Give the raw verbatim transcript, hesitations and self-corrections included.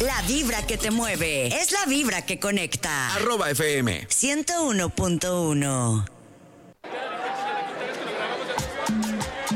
La vibra que te mueve es la vibra que conecta. Arroba F M ciento uno punto uno.